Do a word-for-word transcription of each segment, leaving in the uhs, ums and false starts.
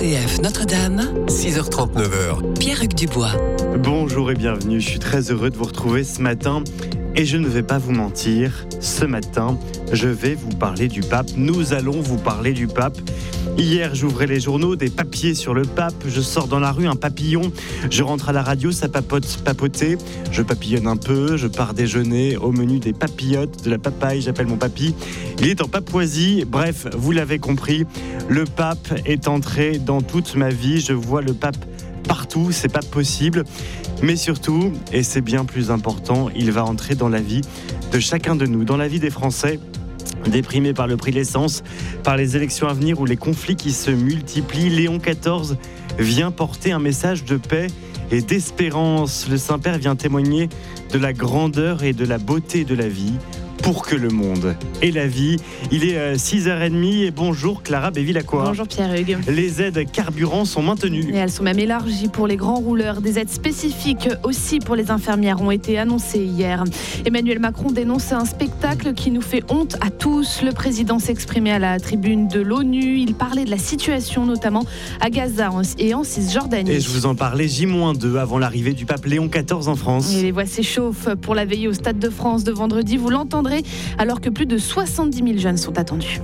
C F Notre-Dame, six heures trente, neuf heures. Pierre-Hugues Dubois. Bonjour et bienvenue, je suis très heureux de vous retrouver ce matin. Et je ne vais pas vous mentir, ce matin, je vais vous parler du pape. Nous allons vous parler du pape. Hier, j'ouvrais les journaux, des papiers sur le pape. Je sors dans la rue, un papillon. Je rentre à la radio, ça papote, papoter. Je papillonne un peu, je pars déjeuner au menu des papillotes, de la papaye. J'appelle mon papy. Il est en Papouasie. Bref, vous l'avez compris, le pape est entré dans toute ma vie. Je vois le pape partout, c'est pas possible. Mais surtout, et c'est bien plus important, il va entrer dans la vie de chacun de nous, dans la vie des Français, déprimés par le prix de l'essence, par les élections à venir ou les conflits qui se multiplient. Léon quatorze vient porter un message de paix et d'espérance. Le Saint-Père vient témoigner de la grandeur et de la beauté de la vie pour que le monde ait la vie. Il est six heures trente et bonjour Clara Bévilacqua. Bonjour Pierre-Hugues. Les aides carburant sont maintenues. Et elles sont même élargies pour les grands rouleurs. Des aides spécifiques aussi pour les infirmières ont été annoncées hier. Emmanuel Macron dénonce un spectacle qui nous fait honte à tous. Le président s'exprimait à la tribune de l'ONU. Il parlait de la situation notamment à Gaza et en Cisjordanie. Et je vous en parlais J deux avant l'arrivée du pape Léon quatorze en France. Et les voix s'échauffent pour la veillée au Stade de France de vendredi. Vous l'entendrez alors que plus de soixante-dix mille jeunes sont attendus.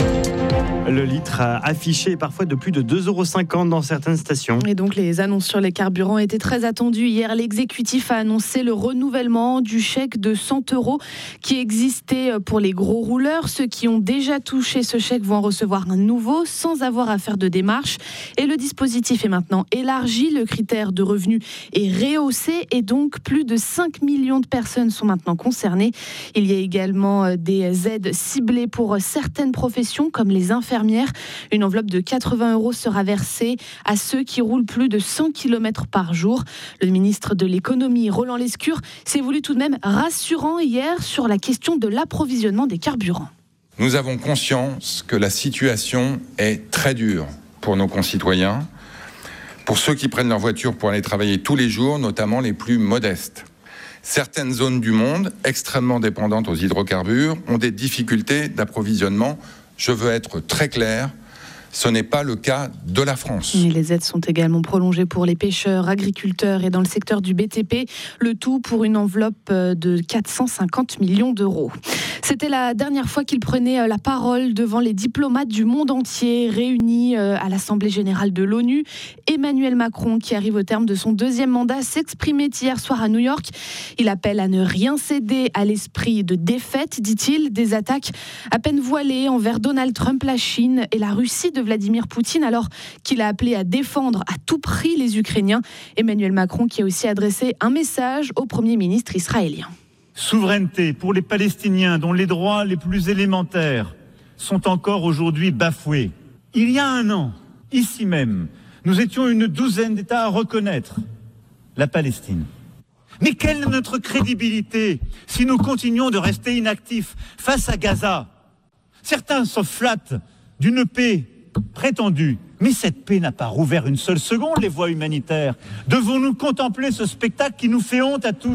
Le litre affiché est parfois de plus de deux euros cinquante dans certaines stations. Et donc les annonces sur les carburants étaient très attendues. Hier, l'exécutif a annoncé le renouvellement du chèque de cent euros qui existait pour les gros rouleurs. Ceux qui ont déjà touché ce chèque vont en recevoir un nouveau sans avoir à faire de démarche. Et le dispositif est maintenant élargi. Le critère de revenu est rehaussé et donc plus de cinq millions de personnes sont maintenant concernées. Il y a également des aides ciblées pour certaines professions comme les infirmières. Une enveloppe de quatre-vingts euros sera versée à ceux qui roulent plus de cent kilomètres par jour. Le ministre de l'économie, Roland Lescure, s'est voulu tout de même rassurant hier sur la question de l'approvisionnement des carburants. Nous avons conscience que la situation est très dure pour nos concitoyens, pour ceux qui prennent leur voiture pour aller travailler tous les jours, notamment les plus modestes. Certaines zones du monde, extrêmement dépendantes aux hydrocarbures, ont des difficultés d'approvisionnement. Je veux être très clair, ce n'est pas le cas de la France. Et les aides sont également prolongées pour les pêcheurs, agriculteurs et dans le secteur du B T P, le tout pour une enveloppe de quatre cent cinquante millions d'euros. C'était la dernière fois qu'il prenait la parole devant les diplomates du monde entier réunis à l'Assemblée générale de l'ONU. Emmanuel Macron, qui arrive au terme de son deuxième mandat, s'exprimait hier soir à New York. Il appelle à ne rien céder à l'esprit de défaite, dit-il, des attaques à peine voilées envers Donald Trump, la Chine et la Russie de Vladimir Poutine, alors qu'il a appelé à défendre à tout prix les Ukrainiens. Emmanuel Macron qui a aussi adressé un message au Premier ministre israélien. Souveraineté pour les Palestiniens dont les droits les plus élémentaires sont encore aujourd'hui bafoués. Il y a un an, ici même, nous étions une douzaine d'États à reconnaître la Palestine. Mais quelle est notre crédibilité si nous continuons de rester inactifs face à Gaza ? Certains se flattent d'une paix prétendue, mais cette paix n'a pas rouvert une seule seconde les voies humanitaires. Devons-nous contempler ce spectacle qui nous fait honte à tous ?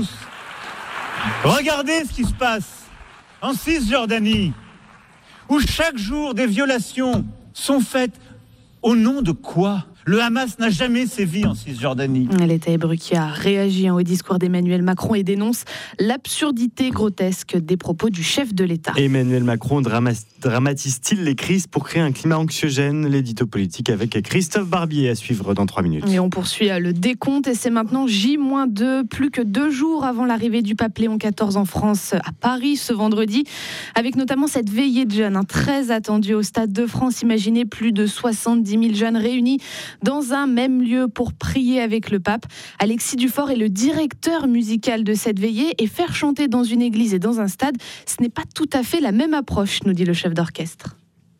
Regardez ce qui se passe en Cisjordanie, où chaque jour des violations sont faites. Au nom de quoi ? Le Hamas n'a jamais sévi en Cisjordanie. L'État hébreu qui a réagi au discours d'Emmanuel Macron et dénonce l'absurdité grotesque des propos du chef de l'État. Emmanuel Macron dramatise-t-il les crises pour créer un climat anxiogène ? L'édito politique avec Christophe Barbier à suivre dans trois minutes. Et on poursuit le décompte et c'est maintenant J deux, plus que deux jours avant l'arrivée du pape Léon quatorze en France, à Paris ce vendredi, avec notamment cette veillée de jeunes hein, très attendue au Stade de France. Imaginez plus de soixante-dix mille jeunes réunis dans un même lieu pour prier avec le pape. Alexis Dufort est le directeur musical de cette veillée et faire chanter dans une église et dans un stade, ce n'est pas tout à fait la même approche, nous dit le chef d'orchestre.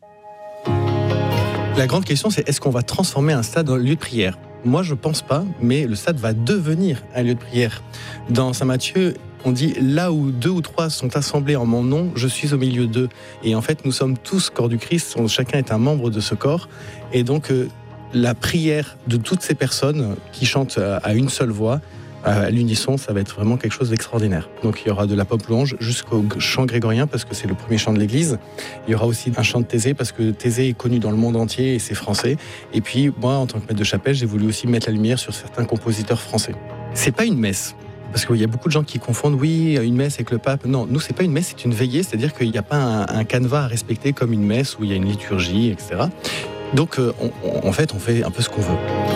La grande question, c'est est-ce qu'on va transformer un stade en lieu de prière ? Moi, je pense pas, mais le stade va devenir un lieu de prière. Dans Saint Matthieu, on dit là où deux ou trois sont assemblés en mon nom, je suis au milieu d'eux. Et en fait, nous sommes tous corps du Christ, chacun est un membre de ce corps. Et donc, euh, la prière de toutes ces personnes qui chantent à une seule voix à l'unisson, ça va être vraiment quelque chose d'extraordinaire. Donc il y aura de la pop louange jusqu'au chant grégorien parce que c'est le premier chant de l'Église. Il y aura aussi un chant de Thésée parce que Thésée est connu dans le monde entier et c'est français. Et puis moi, en tant que maître de chapelle, j'ai voulu aussi mettre la lumière sur certains compositeurs français. C'est pas une messe. Parce qu'il y a beaucoup de gens qui confondent, oui, une messe avec le pape. Non, nous, c'est pas une messe, c'est une veillée, c'est-à-dire qu'il n'y a pas un, un canevas à respecter comme une messe où il y a une liturgie, et cetera. Donc, euh, on, on, en fait, on fait un peu ce qu'on veut.